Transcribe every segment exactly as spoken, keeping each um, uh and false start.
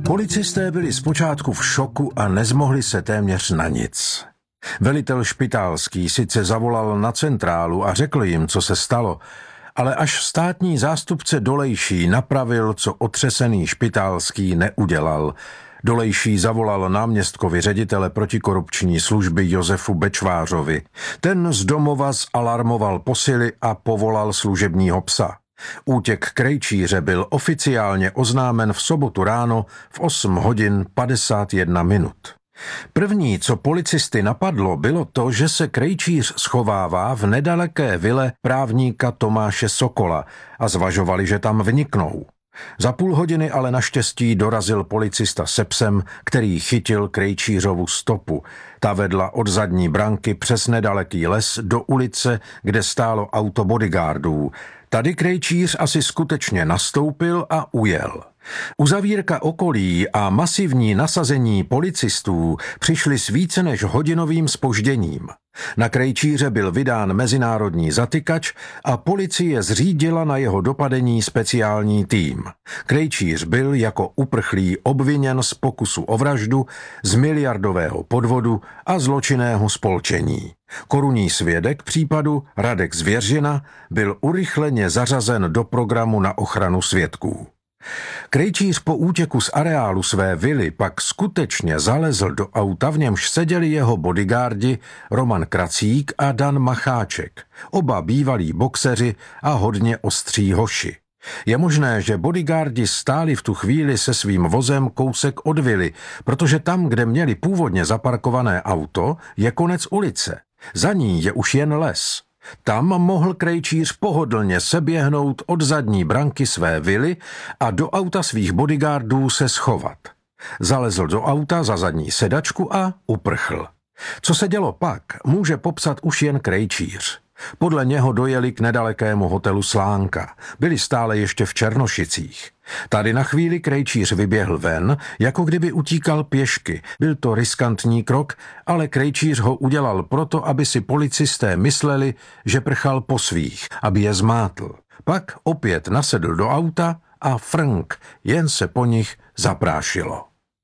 Policisté byli zpočátku v šoku a nezmohli se téměř na nic. Velitel Špitálský sice zavolal na centrálu a řekl jim, co se stalo, ale až státní zástupce Dolejší napravil, co otřesený Špitálský neudělal. Dolejší zavolal náměstkovi ředitele protikorupční služby Josefu Bečvářovi. Ten z domova zalarmoval posily a povolal služebního psa. Útěk Krejčíře byl oficiálně oznámen v sobotu ráno v osm hodin padesát jedna minut. První, co policisty napadlo, bylo to, že se Krejčíř schovává v nedaleké vile právníka Tomáše Sokola a zvažovali, že tam vniknou. Za půl hodiny ale naštěstí dorazil policista se psem, který chytil Krejčířovu stopu. Ta vedla od zadní branky přes nedaleký les do ulice, kde stálo auto bodyguardů. Tady Krejčíř asi skutečně nastoupil a ujel. Uzavírka okolí a masivní nasazení policistů přišly s více než hodinovým zpožděním. Na Krejčíře byl vydán mezinárodní zatykač a policie zřídila na jeho dopadení speciální tým. Krejčíř byl jako uprchlý obviněn z pokusu o vraždu, z miliardového podvodu a zločinného spolčení. Korunní svědek případu Radek Zvěřina byl urychleně zařazen do programu na ochranu svědků. Krejčíř po útěku z areálu své vily pak skutečně zalezl do auta, v němž seděli jeho bodyguardi Roman Kracík a Dan Macháček, oba bývalí boxeři a hodně ostří hoši. Je možné, že bodyguardi stáli v tu chvíli se svým vozem kousek od vily, protože tam, kde měli původně zaparkované auto, je konec ulice. Za ní je už jen les. Tam mohl Krejčíř pohodlně seběhnout od zadní branky své vily a do auta svých bodyguardů se schovat. Zalezl do auta za zadní sedačku a uprchl. Co se dělo pak, může popsat už jen Krejčíř. Podle něho dojeli k nedalekému hotelu Slánka. Byli stále ještě v Černošicích. Tady na chvíli Krejčíř vyběhl ven, jako kdyby utíkal pěšky. Byl to riskantní krok, ale Krejčíř ho udělal proto, aby si policisté mysleli, že prchal po svých, aby je zmátl. Pak opět nasedl do auta a frnk, jen se po nich zaprášilo.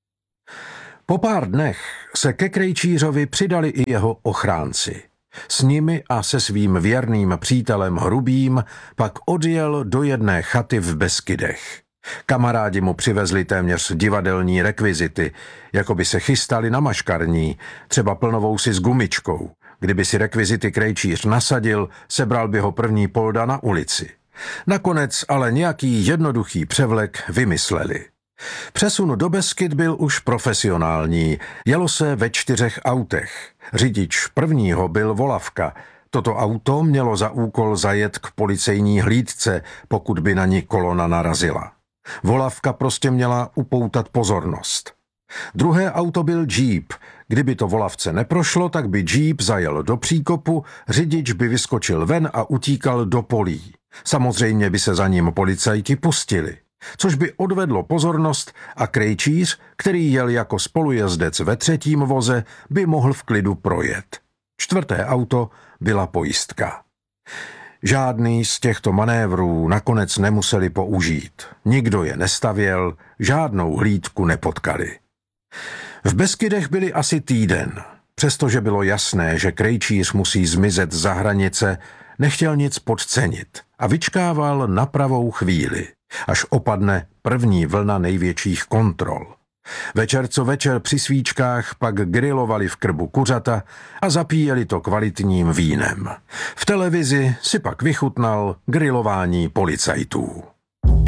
Po pár dnech se ke Krejčířovi přidali i jeho ochránci. S nimi a se svým věrným přítelem Hrubým pak odjel do jedné chaty v Beskydech. Kamarádi mu přivezli téměř divadelní rekvizity, jako by se chystali na maškarní, třeba plnovou si s gumičkou. Kdyby si rekvizity Krejčíř nasadil, sebral by ho první polda na ulici. Nakonec ale nějaký jednoduchý převlek vymysleli. Přesun do Beskyd byl už profesionální, jelo se ve čtyřech autech. Řidič prvního byl Volavka. Toto auto mělo za úkol zajet k policejní hlídce, pokud by na ní kolona narazila. Volavka prostě měla upoutat pozornost. Druhé auto byl džíp. Kdyby to Volavce neprošlo, tak by džíp zajel do příkopu, řidič by vyskočil ven a utíkal do polí. Samozřejmě by se za ním policajti pustili, což by odvedlo pozornost a Krejčíř, který jel jako spolujezdec ve třetím voze, by mohl v klidu projet. Čtvrté auto byla pojistka. Žádný z těchto manévrů nakonec nemuseli použít. Nikdo je nestavěl, žádnou hlídku nepotkali. V Beskydech byli asi týden. Přestože bylo jasné, že Krejčíř musí zmizet za hranice, nechtěl nic podcenit a vyčkával na pravou chvíli, až opadne první vlna největších kontrol. Večer co večer při svíčkách pak grilovali v krbu kuřata a zapíjeli to kvalitním vínem. V televizi si pak vychutnal grilování policajtů.